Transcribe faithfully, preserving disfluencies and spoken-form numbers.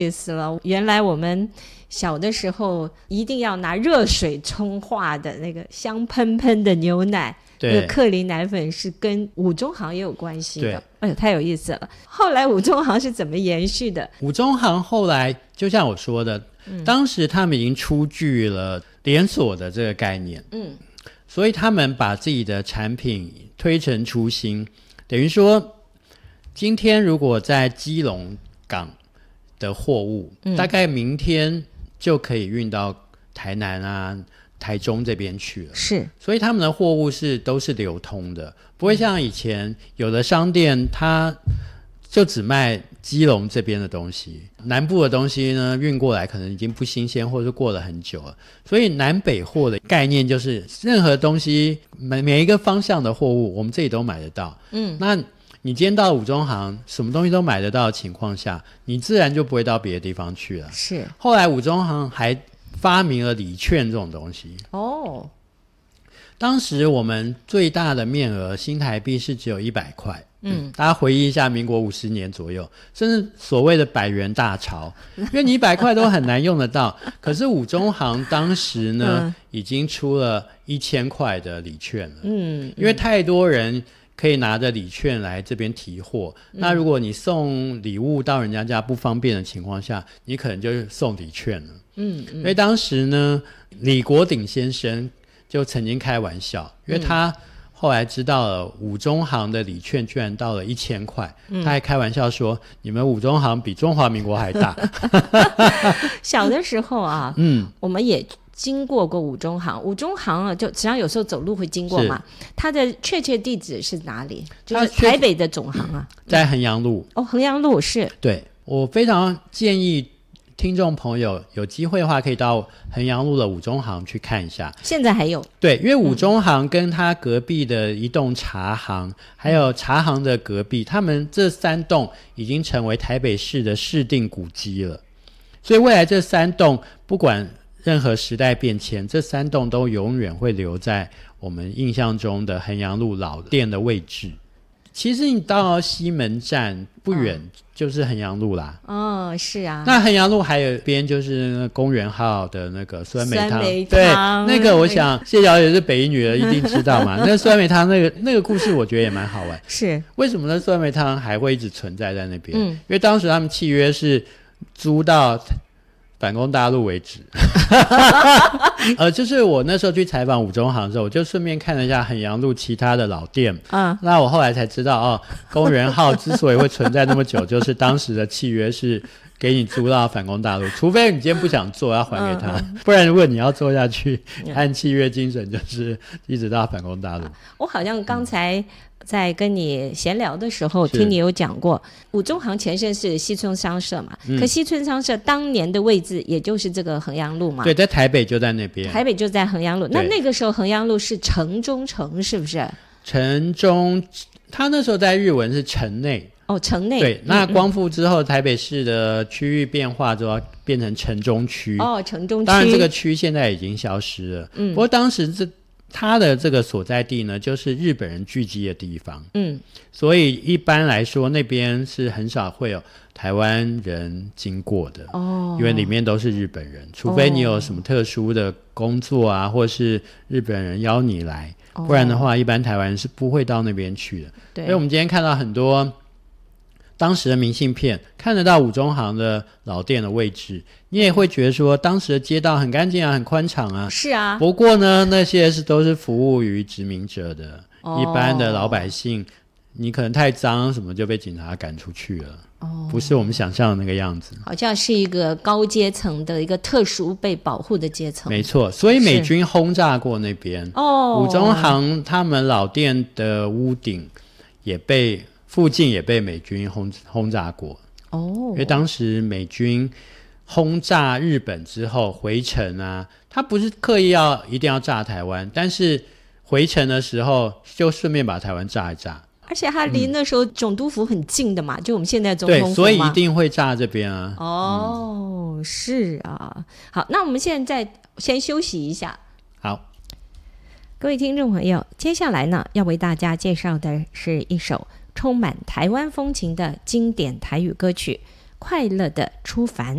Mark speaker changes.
Speaker 1: 意思了，原来我们小的时候一定要拿热水冲化的那个香喷喷的牛奶，那个克林奶粉是跟五中行也有关系的。哎呦，太有意思了。后来五中行是怎么延续的？
Speaker 2: 五中行后来就像我说的、嗯、当时他们已经出具了连锁的这个概念，嗯，所以他们把自己的产品推陈出新，等于说今天如果在基隆港的货物、嗯、大概明天就可以运到台南啊台中这边去了，
Speaker 1: 是，
Speaker 2: 所以他们的货物是都是流通的，不会像以前有的商店它就只卖基隆这边的东西，南部的东西呢运过来可能已经不新鲜，或者是过了很久了，所以南北货的概念就是任何东西每每一个方向的货物我们这里都买得到，嗯，那你今天到五中行什么东西都买得到的情况下，你自然就不会到别的地方去了。
Speaker 1: 是，后
Speaker 2: 来五中行还发明了礼券这种东西。哦，当时我们最大的面额新台币是只有一百块，嗯，大家回忆一下民国五十年左右，甚至所谓的百元大钞，因为你一百块都很难用得到可是五中行当时呢、嗯、已经出了一千块的礼券了，嗯，因为太多人可以拿着礼券来这边提货、嗯、那如果你送礼物到人家家不方便的情况下，你可能就送礼券了，嗯嗯，所以当时呢李国鼎先生就曾经开玩笑，因为他后来知道了五中行的礼券居然到了一千块、嗯、他还开玩笑说你们五中行比中华民国还大
Speaker 1: 小的时候啊，嗯，我们也经过过五中行，五中行啊，就实际上有时候走路会经过嘛。它的确切地址是哪里？就是台北的总行啊，
Speaker 2: 在衡阳路。
Speaker 1: 哦，衡阳路是。
Speaker 2: 对，我非常建议听众朋友有机会的话，可以到衡阳路的五中行去看一下。
Speaker 1: 现在还有？
Speaker 2: 对，因为五中行跟它隔壁的一栋茶行、嗯，还有茶行的隔壁，他们这三栋已经成为台北市的市定古迹了。所以未来这三栋不管任何时代变迁，这三栋都永远会留在我们印象中的衡阳路老店的位置。其实你到西门站不远就是衡阳路啦。
Speaker 1: 哦，是啊。
Speaker 2: 那衡阳路还有一边就是公园号的那个酸梅汤。
Speaker 1: 酸梅汤，
Speaker 2: 对，那个我想谢小姐是北一女的，一定知道嘛。那酸梅汤那个那个故事我觉得也蛮好玩。
Speaker 1: 是。为
Speaker 2: 什么那酸梅汤还会一直存在在那边？嗯，因为当时他们契约是租到反攻大陆为止呃，就是我那时候去采访五中行的时候，我就顺便看了一下衡阳路其他的老店，嗯，那我后来才知道哦，公园号之所以会存在那么久就是当时的契约是给你租到反攻大陆，除非你今天不想做要还给他、嗯、不然如果你要做下去、嗯、按契约精神就是一直到反攻大陆。
Speaker 1: 我好像刚才在跟你闲聊的时候听你有讲过，五中行前身是西村商社嘛、嗯、可西村商社当年的位置也就是这个衡阳路嘛。
Speaker 2: 对，在台北就在那边，
Speaker 1: 台北就在衡阳路。那那个时候衡阳路是城中城是不是？
Speaker 2: 城中，他那时候在日文是城内。
Speaker 1: 哦，城内。
Speaker 2: 对，那光复之后、嗯、台北市的区域变化之后变成城中区。
Speaker 1: 哦，城中区。
Speaker 2: 当然这个区现在已经消失了，嗯，不过当时这它的这个所在地呢就是日本人聚集的地方，嗯，所以一般来说那边是很少会有台湾人经过的，哦，因为里面都是日本人，除非你有什么特殊的工作啊、哦、或是日本人邀你来，不然的话一般台湾人是不会到那边去的。对，所以我们今天看到很多当时的明信片，看得到五中行的老店的位置，你也会觉得说当时的街道很干净啊，很宽敞啊。
Speaker 1: 是啊。
Speaker 2: 不过呢，那些是都是服务于殖民者的、哦、一般的老百姓，你可能太脏什么就被警察赶出去了。哦，不是我们想象的那个样子，
Speaker 1: 好像是一个高阶层的一个特殊被保护的阶层。
Speaker 2: 没错，所以美军轰炸过那边。哦，五中行他们老店的屋顶也被附近也被美军轰轰炸过。哦，因为当时美军轰炸日本之后回程啊，他不是刻意要一定要炸台湾，但是回程的时候就顺便把台湾炸一炸。
Speaker 1: 而且他离那时候总督府很近的嘛、嗯、就我们现在总统府嘛，
Speaker 2: 对，所以一定会炸这边啊。
Speaker 1: 哦、嗯、是啊。好，那我们现在先休息一下。
Speaker 2: 好，
Speaker 1: 各位听众朋友，接下来呢要为大家介绍的是一首充满台湾风情的经典台语歌曲《快乐的出凡》。